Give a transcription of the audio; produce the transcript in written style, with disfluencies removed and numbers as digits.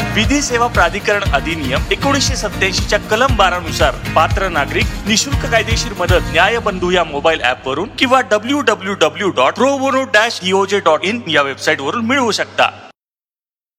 विधी सेवा प्राधिकरण अधिनियम 1987 कलम 12 नुसार पात्र नागरिक निशुल्क कायदेशीर मदत न्यायबंधू या मोबाईल ऍप वरून किंवा www.probono-eoj.in या वेबसाईट वरून मिळवू शकता.